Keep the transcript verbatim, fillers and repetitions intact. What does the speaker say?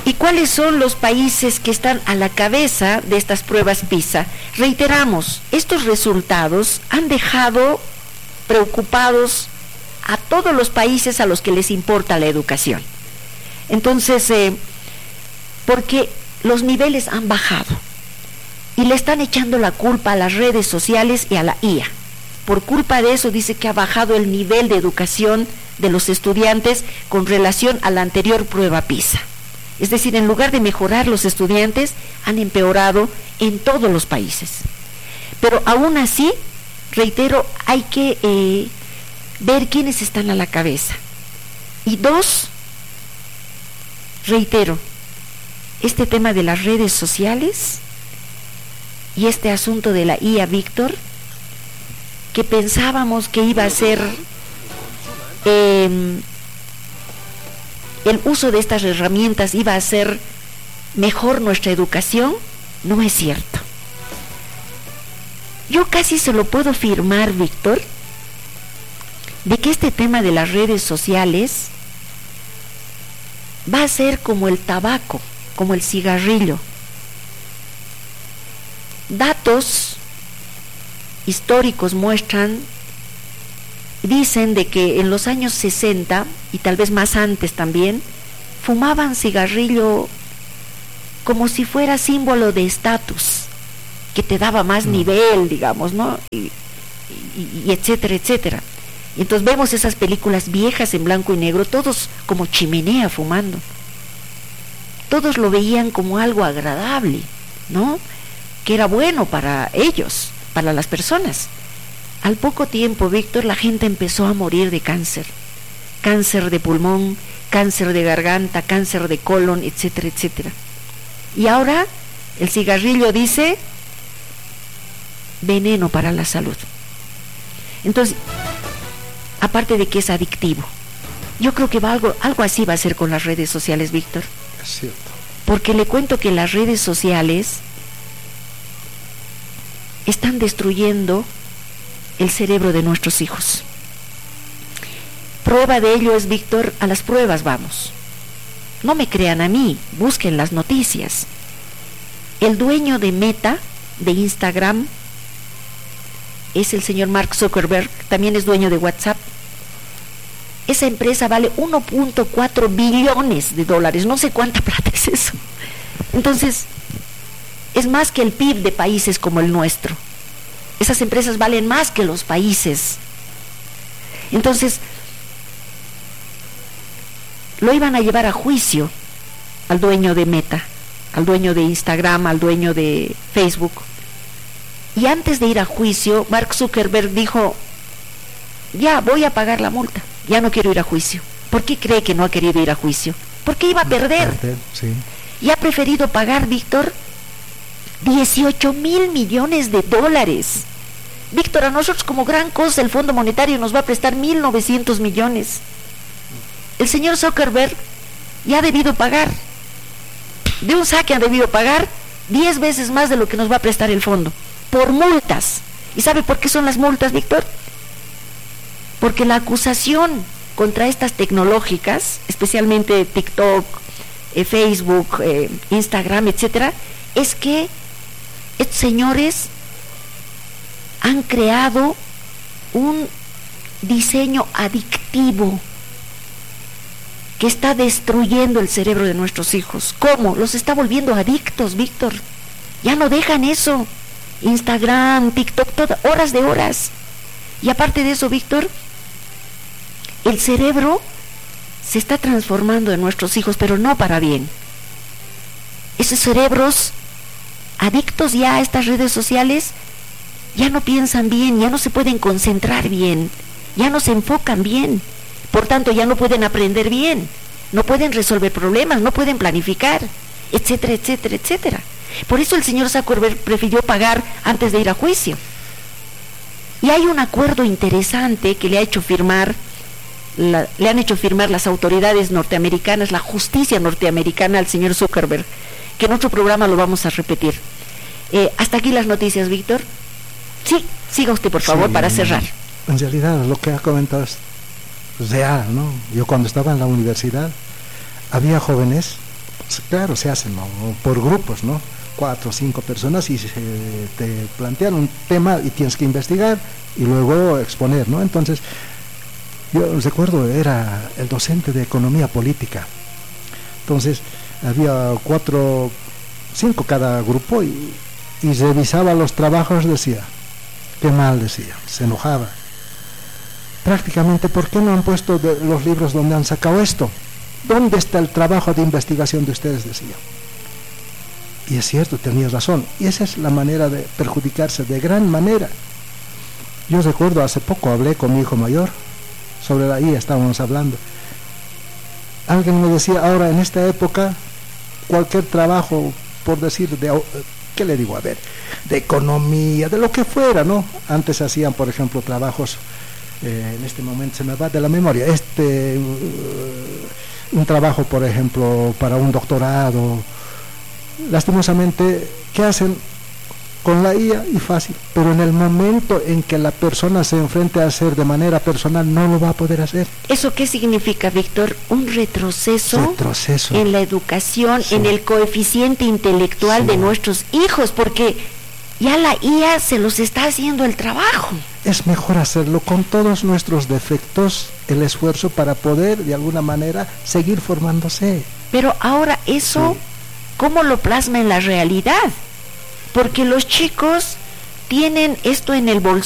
¿Y cuáles son los países que están a la cabeza de estas pruebas PISA? Reiteramos, estos resultados han dejado preocupados a todos los países a los que les importa la educación. Entonces, eh, porque los niveles han bajado y le están echando la culpa a las redes sociales y a la I A. Por culpa de eso dice que ha bajado el nivel de educación de los estudiantes con relación a la anterior prueba PISA. Es decir, en lugar de mejorar los estudiantes, han empeorado en todos los países. Pero aún así, reitero, hay que eh, ver quiénes están a la cabeza. Y dos, reitero, este tema de las redes sociales y este asunto de la I A, Víctor, que pensábamos que iba a ser eh, el uso de estas herramientas iba a hacer mejor nuestra educación, no es cierto. Yo casi se lo puedo afirmar, Víctor, de que este tema de las redes sociales va a ser como el tabaco, como el cigarrillo. Datos históricos muestran, dicen de que en los años sesenta y tal vez más antes también, fumaban cigarrillo como si fuera símbolo de estatus, que te daba más mm. nivel, digamos, ¿no? Y, y, y etcétera, etcétera. Y entonces vemos esas películas viejas en blanco y negro, todos como chimenea fumando. Todos lo veían como algo agradable, ¿no? Que era bueno para ellos, para las personas. Al poco tiempo, Víctor, la gente empezó a morir de cáncer. Cáncer de pulmón, cáncer de garganta, cáncer de colon, etcétera, etcétera. Y ahora el cigarrillo dice veneno para la salud. Entonces, aparte de que es adictivo, yo creo que va algo, algo así va a ser con las redes sociales, Víctor. Es cierto. Porque le cuento que las redes sociales están destruyendo el cerebro de nuestros hijos. Prueba de ello es, Víctor, a las pruebas vamos. No me crean a mí, busquen las noticias. El dueño de Meta, de Instagram, es el señor Mark Zuckerberg, también es dueño de WhatsApp. Esa empresa vale uno punto cuatro billones de dólares, no sé cuánta plata es eso. Entonces, es más que el P I B de países como el nuestro. Esas empresas valen más que los países. Entonces, lo iban a llevar a juicio al dueño de Meta, al dueño de Instagram, al dueño de Facebook. Y antes de ir a juicio, Mark Zuckerberg dijo, ya voy a pagar la multa, ya no quiero ir a juicio. ¿Por qué cree que no ha querido ir a juicio? Porque iba a perder. perder sí. Y ha preferido pagar, Víctor, dieciocho mil millones de dólares. Víctor, a nosotros como gran cosa el Fondo Monetario nos va a prestar mil novecientos millones. El señor Zuckerberg ya ha debido pagar, de un saque ha debido pagar diez veces más de lo que nos va a prestar el fondo, por multas. ¿Y sabe por qué son las multas, Víctor? Porque la acusación contra estas tecnológicas, especialmente TikTok, eh, Facebook, eh, Instagram, etcétera, es que estos señores han creado un diseño adictivo que está destruyendo el cerebro de nuestros hijos. ¿Cómo? Los está volviendo adictos, Víctor. Ya no dejan eso. Instagram, TikTok, todas, horas de horas. Y aparte de eso, Víctor, el cerebro se está transformando en nuestros hijos, pero no para bien. Esos cerebros adictos ya a estas redes sociales ya no piensan bien, ya no se pueden concentrar bien, ya no se enfocan bien, por tanto ya no pueden aprender bien, no pueden resolver problemas, no pueden planificar, etcétera, etcétera, etcétera. Por eso el señor Zuckerberg prefirió pagar antes de ir a juicio. Y hay un acuerdo interesante que le ha hecho firmar, la, le han hecho firmar las autoridades norteamericanas, la justicia norteamericana al señor Zuckerberg, que en otro programa lo vamos a repetir. Eh, hasta aquí las noticias, Víctor. Sí, siga usted, por favor, sí, para cerrar. En realidad, lo que ha comentado es real, ¿no? Yo cuando estaba en la universidad, había jóvenes Claro, se hacen, ¿no?, por grupos, ¿no? Cuatro o cinco personas y se, te plantean un tema y tienes que investigar y luego exponer, ¿no? Entonces, yo recuerdo, era el docente de economía política. Entonces, había cuatro, cinco cada grupo y, y revisaba los trabajos, decía, qué mal, decía, se enojaba. Prácticamente, ¿por qué no han puesto de los libros donde han sacado esto? ¿Dónde está el trabajo de investigación de ustedes?, decía. Y es cierto, tenía razón. Y esa es la manera de perjudicarse de gran manera. Yo recuerdo, hace poco hablé con mi hijo mayor, sobre la I A estábamos hablando. Alguien me decía, ahora en esta época, cualquier trabajo, por decir, de, ¿qué le digo? A ver, de economía, de lo que fuera, ¿no? Antes hacían, por ejemplo, trabajos, eh, en este momento se me va de la memoria, este, uh, un trabajo, por ejemplo, para un doctorado. Lastimosamente, ¿qué hacen? Con la I A y fácil, pero en el momento en que la persona se enfrente a hacer de manera personal, no lo va a poder hacer. ¿Eso qué significa, Víctor? Un retroceso, retroceso. en la educación, sí, en el coeficiente intelectual, sí, de nuestros hijos, porque ya la I A se los está haciendo el trabajo. Es mejor hacerlo con todos nuestros defectos, el esfuerzo para poder, de alguna manera, seguir formándose. Pero ahora eso, sí, ¿cómo lo plasma en la realidad? Porque los chicos tienen esto en el bolsillo.